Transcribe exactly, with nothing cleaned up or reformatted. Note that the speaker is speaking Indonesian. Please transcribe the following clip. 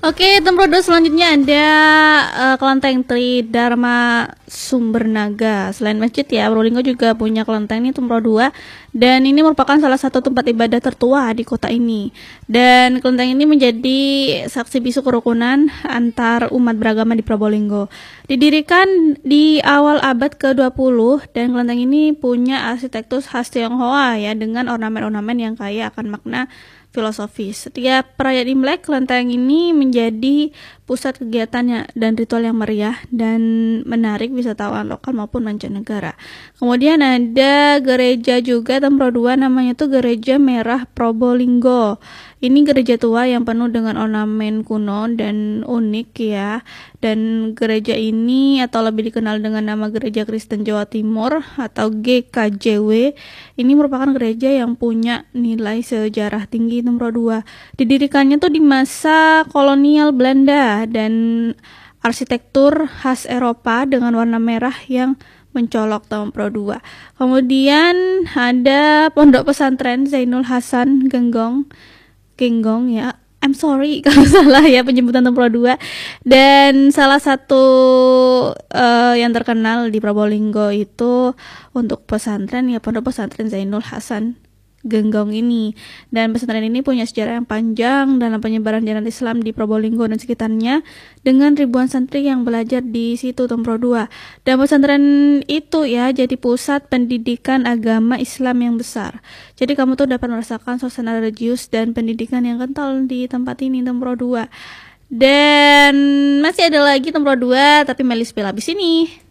Oke, tempat selanjutnya ada uh, kelenteng Tridharma Sumbernaga. Selain masjid ya, Probolinggo juga punya kelenteng ini Tempro dua, dan ini merupakan salah satu tempat ibadah tertua di kota ini. Dan kelenteng ini menjadi saksi bisu kerukunan antar umat beragama di Probolinggo. Didirikan di awal abad ke dua puluh, dan kelenteng ini punya arsitektur khas Tionghoa ya, dengan ornamen-ornamen yang kaya akan makna filosofis. Setiap perayaan Imlek, kelenteng ini menjadi pusat kegiatannya dan ritual yang meriah dan menarik wisatawan lokal maupun mancanegara. Kemudian ada gereja juga Tempro dua, namanya tuh Gereja Merah Probolinggo. Ini gereja tua yang penuh dengan ornamen kuno dan unik ya. Dan gereja ini atau lebih dikenal dengan nama Gereja Kristen Jawa Timur atau G K J W, ini merupakan gereja yang punya nilai sejarah tinggi Tempro dua. Didirikannya tuh di masa kolonial Belanda dan arsitektur khas Eropa dengan warna merah yang mencolok Tempro dua. Kemudian ada Pondok Pesantren Zainul Hasan Genggong Genggong ya, I'm sorry kalau salah ya penyebutan Tempro dua. Dan salah satu uh, yang terkenal di Probolinggo itu untuk pesantren ya Pondok Pesantren Zainul Hasan Genggong ini. Dan pesantren ini punya sejarah yang panjang dalam penyebaran ajaran Islam di Probolinggo dan sekitarnya, dengan ribuan santri yang belajar di situ Tempro dua. Dan pesantren itu ya jadi pusat pendidikan agama Islam yang besar. Jadi kamu tuh dapat merasakan suasana religius dan pendidikan yang kental di tempat ini Tempro dua. Dan masih ada lagi Tempro dua, tapi Melis spill habis ini.